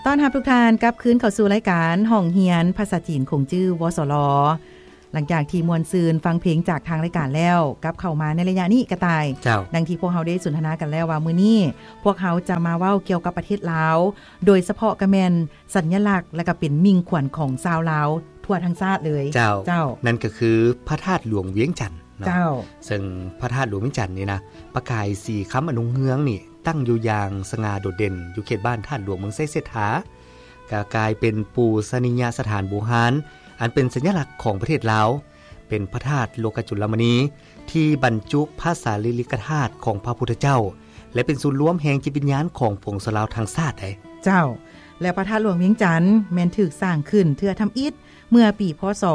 ต้อนรับทุกท่านกลับคืนเข้าสู่รายการห้องเฮียนภาษาจีนคงจื้อวสลหลังจากที่มวลซืนฟังเพลงจากทางรายการแล้วกลับเข้ามาในระยะนี้กระต่ายดังที่พวกเฮาได้สนทนากันแล้วว่ามื้อนี้พวกเฮาจะมาเว้าเกี่ยวกับประเทศลาวโดยเฉพาะกระแม่นสัญลักษณ์และก็เป็นมิ่งขวัญของชาวลาวทั่วทั้งชาติเลยเจ้านั่นก็คือพระธาตุหลวงเวียงจันทน์เจ้าซึ่งพระธาตุหลวงเวียงจันทน์นี่นะประกายสีค้ำอนุเฮืองนี่ตั้งอยู่อย่างสง่าโดดเด่นอยู่เขตบ้านธาตุหลวงเมืองไซเสถากลายเป็นปูสนิยสถานโบราณอันเป็นสัญลักษณ์ของประเทศลาวเป็นพระธาตุโลกจุลมณีที่บรรจุพระสารีริกธาตุของพระพุทธเจ้าและเป็นศูนย์รวมแห่งจิตวิญญาณของปวงชนลาวทั้งชาติได้เจ้าและพระธาตุหลวงเวียงจันทน์แม้นถูกสร้างขึ้นเพื่อทำอิฐเมื่อปีพ.ศ.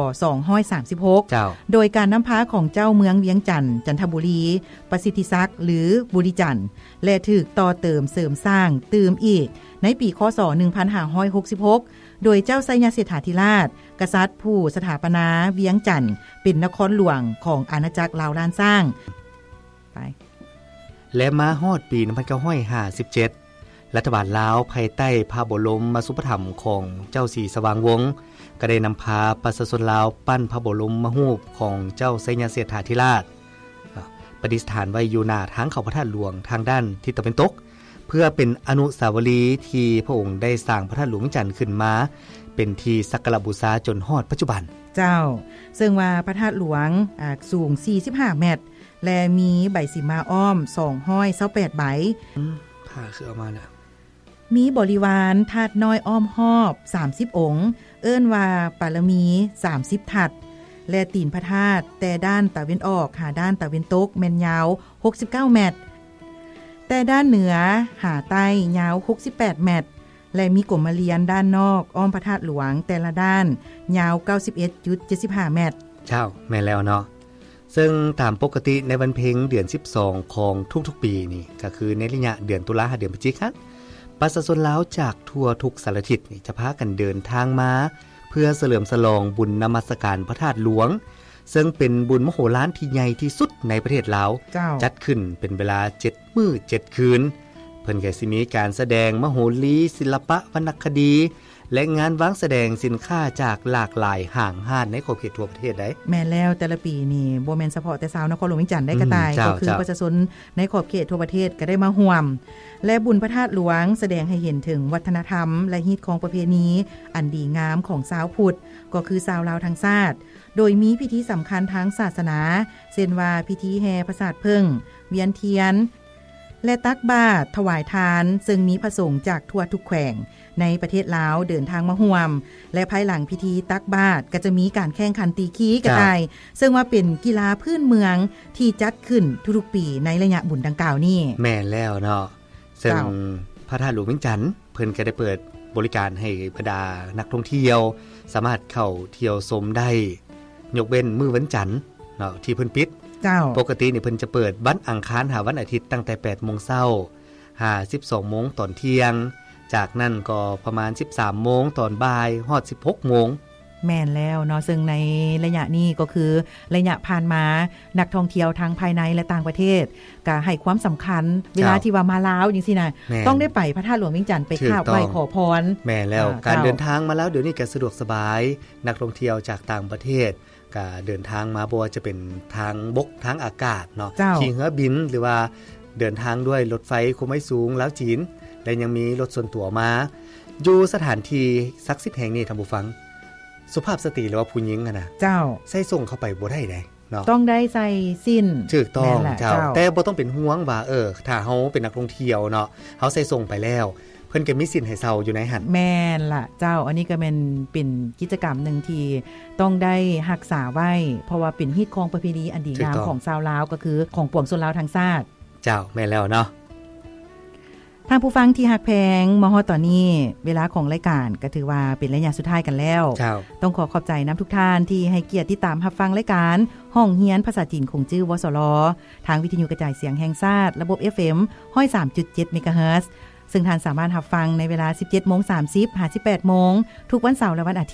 236โดยการนำพาของเจ้าเมืองเวียงจันทน์จันทบุรีประสิทธิศักดิ์หรือบุรีจันทน์และถูกต่อเติมเสริมสร้างเติมอีกในปีค.ศ. 1566โดยเจ้าไสยเศรษฐาธิราชกษัตริย์ผู้สถาปนาเวียงจันทน์เป็นนครหลวงของอาณาจักรลาวล้านสร้างไปและมาฮอดปี1957รัฐบาลลาวภายใต้พระบรมสุปถัมภ์ของเจ้าศรีสว่างวงศ์ก็ได้นำพาประชาชนลาวปั้นพระบรมรูปของเจ้าไสยเศรษฐาธิราชประดิษฐานไว้อยู่หน้าทางเข้าพระธาตุหลวงทางด้านทิศตะวันตกเพื่อเป็นอนุสาวรีย์ที่พระองค์ได้สร้างพระธาตุหลวงจันทน์ขึ้นมาเป็นที่สักการะบูชาจนฮอดปัจจุบันเจ้าซึ่งว่าพระธาตุหลวงสูง45เมตรและมีใบสีมาอ้อม228ใบผ้าคือเอามาน่ะมีบริวารธาตุน้อยอ้อมรอบ30องค์เอิ้นว่าปารมี30ทัดและตีนพระธาตุแต่ด้านตะวันออกหาด้านตะวันตกแม่นยาว69เมตรแต่ด้านเหนือหาใต้ยาว68เมตรและมีกลมเลียนด้านนอกอ้อมพระธาตุหลวงแต่ละด้านยาว 91.75 เมตรเจ้าแม่นแล้วเนาะซึ่งตามปกติในวันเพ็ญเดือน12ของทุกๆปีนี่ก็คือในระยะเดือนตุลาเดือนพฤศจิกายนประชาชนลาวจากทั่วทุกสารทิศนี่จะพากันเดินทางมาเพื่อเฉลิมฉลองบุญนมัสการพระธาตุหลวงซึ่งเป็นบุญมโหฬารที่ใหญ่ที่สุดในประเทศลาวจัดขึ้นเป็นเวลา7มื้อ7คืนเพิ่นก็สิมีการแสดงมโหรีศิลปะวรรณคดีและงานวางแสดงสินค้าจากหลากหลายห้างห้านในขอบเขตทั่วประเทศได้แม่นแล้วแต่ละปีนี่บ่แม่นเฉพาะแต่ชาวนครหลวงเวียงจันทน์ได้กระต่ายก็คือประชาชนในขอบเขตทั่วประเทศก็ได้มาร่วมและบุญพระธาตุหลวงแสดงให้เห็นถึงวัฒนธรรมและฮีตของประเพณีอันดีงามของชาวพุทธก็คือชาวลาวทั้งชาติโดยมีพิธีสำคัญทางศาสนาเช่นว่าพิธีแห่พระธาตุเพิ่งเวียนเทียนและตักบาตรถวายทานซึ่งมีพระสงฆ์จากทั่วทุกแขวงในประเทศลาวเดินทางมาร่วมและภายหลังพิธีตักบาตรก็จะมีการแข่งขันตีขี้กระต่ายซึ่งว่าเป็นกีฬาพื้นเมืองที่จัดขึ้นทุกๆปีในระยะบุญดังกล่าวนี้แม่นแล้วเนาะซึ่งพระธาตุหลวงเวียงจันทน์เพิ่นก็ได้เปิดบริการให้บรรดานักท่องเที่ยวสามารถเข้าเที่ยวชมได้ยกเว้นมื้อวันจันทร์เนาะที่เพิ่นปิดปกตินี่เพิ่นจะเปิดวันอังคารหาวันอาทิตย์ตั้งแต่ 8:00 นหา 12:00 นตอนเที่ยงจากนั้นก็ประมาณ 13:00 นตอนบ่ายฮอด 16:00 นแม่นแล้วเนาะซึ่งในระยะนี้ก็คือระยะผ่านมานักท่องเที่ยวทั้งภายในและต่างประเทศก็ให้ความสำคัญเวลาที่ว่ามาลาวจังซี่นะต้องได้ไปพระธาตุหลวงเวียงจันทน์ไปกราบไหว้ขอพรแม่แล้วการเดินทางมาแล้วเดี๋ยวนี้ก็สะดวกสบายนักท่องเที่ยวจากต่างประเทศก็เดินทางมาบ่ว่าจะเป็นทางบกทางอากาศเนาะขี่เรือบินหรือว่าเดินทางด้วยรถไฟความเร็วสูงแล้วจีนและยังมีรถส่วนตัวมาอยู่สถานที่ศักดิ์สิทธิ์แห่งนี้ท่านผู้ฟังสุภาพสตรีหรือว่าผู้หญิงนะเจ้าใส่ส่งเข้าไปบ่ได้เด้เนาะต้องได้ใส่สิ้นถูกต้องเจ้าแต่บ่ต้องเป็นห่วงว่าถ้าเฮาเป็นนักท่องเที่ยวเนาะเฮาใส่ส่งไปแล้วเพิ่นก็มีสิทธิ์ให้เซาอยู่ในหันแม่นล่ะเจ้าอันนี้ก็เป็นกิจกรรมนึงที่ต้องได้รักษาไว้เพราะว่าเป็นฮีตของประเพณีอันดีงามของชาวลาวก็คือของปวงชนลาวทั้งชาติเจ้าแม่นแล้วเนาะทางผู้ฟังที่ฮักแพงมาฮอดตอนนี้เวลาของรายการก็ถือว่าเป็นระยะสุดท้ายกันแล้วต้องขอบใจน้ำทุกท่านที่ให้เกียรติติดตามรับฟังรายการห้องเฮียนภาษาจีนคงจื้อวสลทางวิทยุกระจายเสียงแห่งชาติระบบ FM 103.7 เมกะเฮิรตซ์ซึ่งท่านสามารถรับฟังในเวลา 17:30 น. 18:00 น. ทุกวันเสาร์และวันอาทิตย์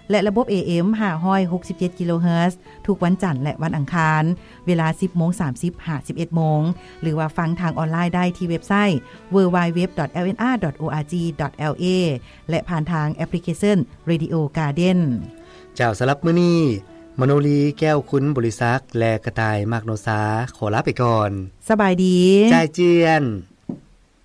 และระบบ AM 567 กิโลเฮิรตซ์ทุกวันจันทร์และวันอังคารเวลา 10:30 น. 11:00 น. หรือว่าฟังทางออนไลน์ได้ที่เว็บไซต์ www.lnr.org.la และผ่านทางแอปพลิเคชัน Radio Garden เจ้าสำหรับมื้อนี้มโนลีแก้วคุณบริษัทและกระต่ายมากโนซาขอลาไปก่อนสบายดีจ่ายเจียน